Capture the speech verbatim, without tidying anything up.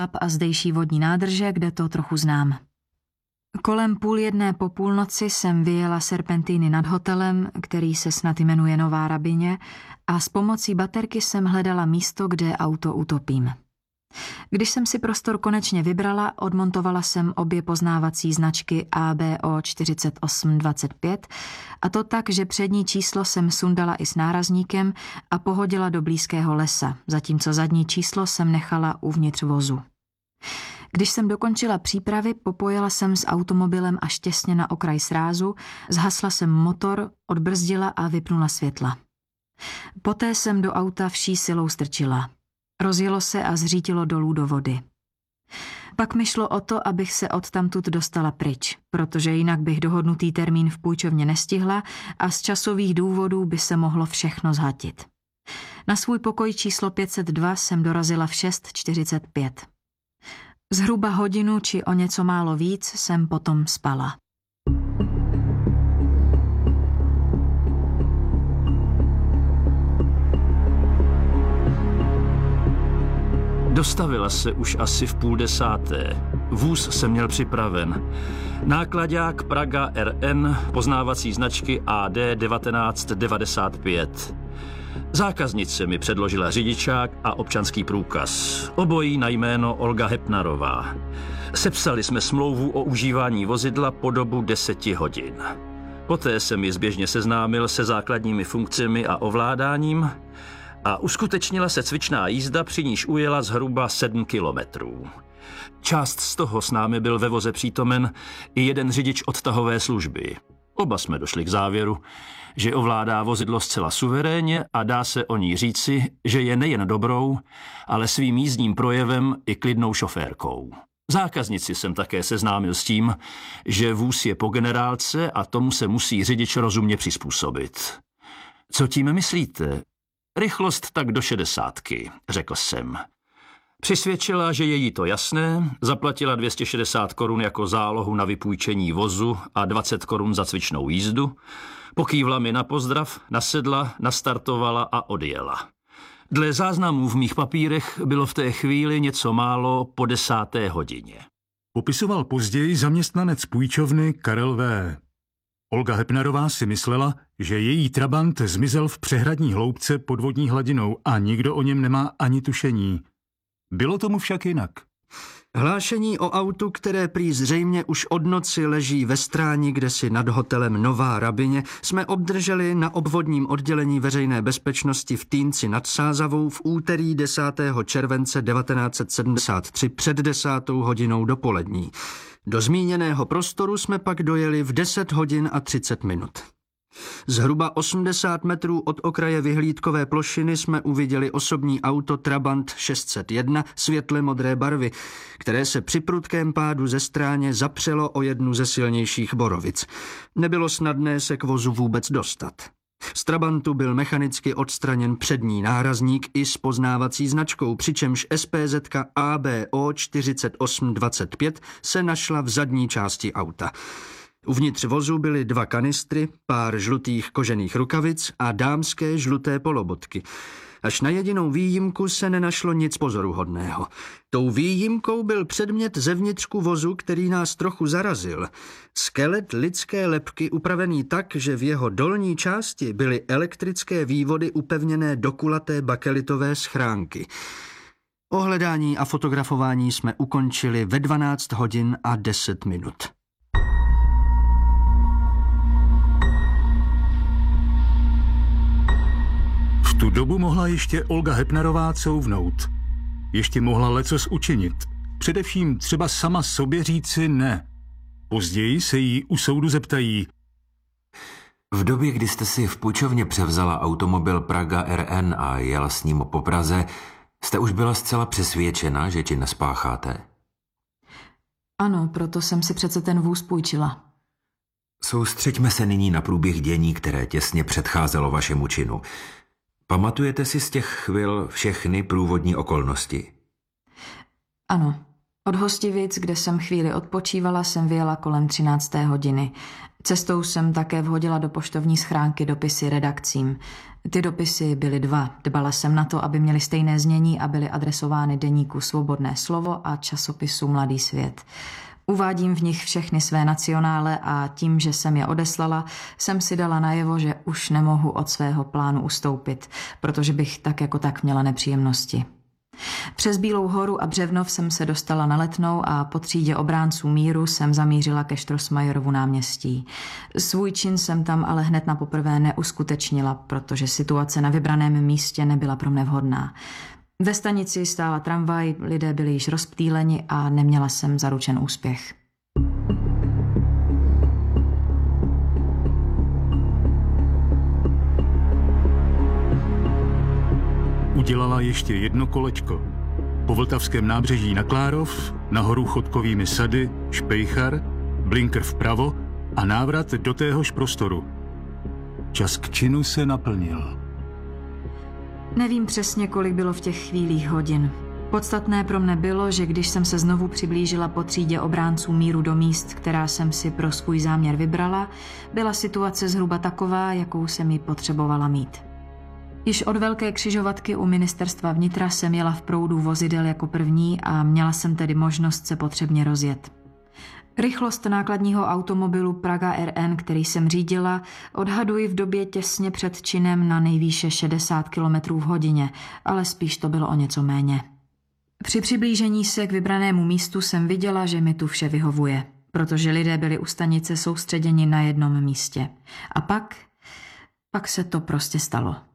a zdejší vodní nádrže, kde to trochu znám. Kolem půl jedné po půlnoci jsem vyjela serpentíny nad hotelem, který se snad jmenuje Nová Rabině, a s pomocí baterky jsem hledala místo, kde auto utopím. Když jsem si prostor konečně vybrala, odmontovala jsem obě poznávací značky A B O čtyřicet osm dvacet pět, a to tak, že přední číslo jsem sundala i s nárazníkem a pohodila do blízkého lesa, zatímco zadní číslo jsem nechala uvnitř vozu. Když jsem dokončila přípravy, popojila jsem s automobilem až těsně na okraj srázu, zhasla jsem motor, odbrzdila a vypnula světla. Poté jsem do auta vší silou strčila. Rozjelo se a zřítilo dolů do vody. Pak mi šlo o to, abych se odtamtud dostala pryč, protože jinak bych dohodnutý termín v půjčovně nestihla a z časových důvodů by se mohlo všechno zhatit. Na svůj pokoj číslo pět set dva jsem dorazila v šest čtyřicet pět. Zhruba hodinu či o něco málo víc jsem potom spala. Dostavila se už asi v půl desáté. Vůz jsem měl připraven. Náklaďák Praga R N, poznávací značky A D devatenáct devadesát pět. Zákaznice mi předložila řidičák a občanský průkaz. Obojí na jméno Olga Hepnarová. Sepsali jsme smlouvu o užívání vozidla po dobu deseti hodin. Poté jsem ji zběžně seznámil se základními funkcemi a ovládáním a uskutečnila se cvičná jízda, při níž ujela zhruba sedm kilometrů. Část z toho s námi byl ve voze přítomen i jeden řidič odtahové služby. Oba jsme došli k závěru, že ovládá vozidlo zcela suverénně a dá se o ní říci, že je nejen dobrou, ale svým jízdním projevem i klidnou šoférkou. Zákaznici jsem také seznámil s tím, že vůz je po generálce a tomu se musí řidič rozumně přizpůsobit. Co tím myslíte? Rychlost tak do šedesátky, řekl jsem. Přisvědčila, že je jí to jasné, zaplatila dvě stě šedesát korun jako zálohu na vypůjčení vozu a dvacet korun za cvičnou jízdu, pokývla mi na pozdrav, nasedla, nastartovala a odjela. Dle záznamů v mých papírech bylo v té chvíli něco málo po desáté hodině. Popisoval později zaměstnanec půjčovny Karel V. Olga Hepnarová si myslela, že její trabant zmizel v přehradní hloubce pod vodní hladinou a nikdo o něm nemá ani tušení. Bylo tomu však jinak. Hlášení o autu, které prý zřejmě už od noci leží ve stráni kdesi nad hotelem Nová Rabině, jsme obdrželi na obvodním oddělení veřejné bezpečnosti v Týnci nad Sázavou v úterý desátého července devatenáct set sedmdesát tři před desátou hodinou dopolední. Do zmíněného prostoru jsme pak dojeli v deset hodin a třicet minut. Zhruba osmdesát metrů od okraje vyhlídkové plošiny jsme uviděli osobní auto Trabant šest set jedna světle modré barvy, které se při prudkém pádu ze stráně zapřelo o jednu ze silnějších borovic. Nebylo snadné se k vozu vůbec dostat. Z Trabantu byl mechanicky odstraněn přední nárazník i s poznávací značkou, přičemž S P Z A B O čtyřicet osm dvacet pět se našla v zadní části auta. Uvnitř vozu byly dva kanistry, pár žlutých kožených rukavic a dámské žluté polobotky. Až na jedinou výjimku se nenašlo nic pozoruhodného. Tou výjimkou byl předmět zevnitřku vozu, který nás trochu zarazil. Skelet lidské lebky upravený tak, že v jeho dolní části byly elektrické vývody upevněné do kulaté bakelitové schránky. Ohledání a fotografování jsme ukončili ve dvanáct hodin a deset minut. V tu dobu mohla ještě Olga Hepnarová couvnout. Ještě mohla lecos učinit. Především třeba sama sobě říci ne. Později se jí u soudu zeptají. V době, kdy jste si v půjčovně převzala automobil Praga R N a jela s ním po Praze, jste už byla zcela přesvědčena, že čin nespácháte? Ano, proto jsem si přece ten vůz půjčila. Soustřeďme se nyní na průběh dění, které těsně předcházelo vašemu činu. Pamatujete si z těch chvil všechny průvodní okolnosti? Ano. Od Hostivic, kde jsem chvíli odpočívala, jsem vyjela kolem třinácté hodiny. Cestou jsem také vhodila do poštovní schránky dopisy redakcím. Ty dopisy byly dva. Dbala jsem na to, aby měly stejné znění a byly adresovány deníku Svobodné slovo a časopisu Mladý svět. Uvádím v nich všechny své nacionále a tím, že jsem je odeslala, jsem si dala najevo, že už nemohu od svého plánu ustoupit, protože bych tak jako tak měla nepříjemnosti. Přes Bílou horu a Břevnov jsem se dostala na Letnou a po třídě obránců míru jsem zamířila ke Štrosmajerovu náměstí. Svůj čin jsem tam ale hned na poprvé neuskutečnila, protože situace na vybraném místě nebyla pro mne vhodná. Ve stanici stála tramvaj, lidé byli již rozptýleni a neměla jsem zaručen úspěch. Udělala ještě jedno kolečko. Po vltavském nábřeží na Klárov, nahoru Chodkovými sady, Špejchar, blinker vpravo a návrat do téhož prostoru. Čas k činu se naplnil. Nevím přesně, kolik bylo v těch chvílích hodin. Podstatné pro mne bylo, že když jsem se znovu přiblížila po třídě obránců míru do míst, která jsem si pro svůj záměr vybrala, byla situace zhruba taková, jakou jsem ji potřebovala mít. Již od velké křižovatky u ministerstva vnitra jsem jela v proudu vozidel jako první a měla jsem tedy možnost se potřebně rozjet. Rychlost nákladního automobilu Praga R N, který jsem řídila, odhaduji v době těsně před činem na nejvýše šedesát kilometrů v hodině, ale spíš to bylo o něco méně. Při přiblížení se k vybranému místu jsem viděla, že mi tu vše vyhovuje, protože lidé byli u stanice soustředěni na jednom místě. A pak, pak se to prostě stalo.